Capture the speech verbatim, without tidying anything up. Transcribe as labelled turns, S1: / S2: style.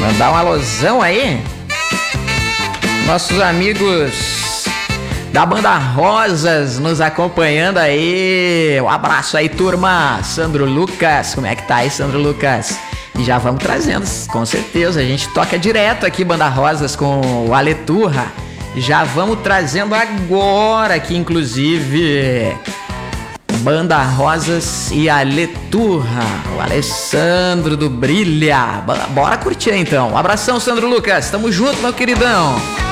S1: Mandar um alusão aí. Nossos amigos da Banda Rosas nos acompanhando aí. Um abraço aí, turma. Sandro Lucas, como é que tá aí, Sandro Lucas? E já vamos trazendo, com certeza. A gente toca direto aqui, Banda Rosas, com o Aleturra. Já vamos trazendo agora aqui, inclusive, Banda Rosas e Aleturra. O Alessandro do Brilha. Bora curtir então. Um abração, Sandro Lucas. Tamo junto, meu queridão.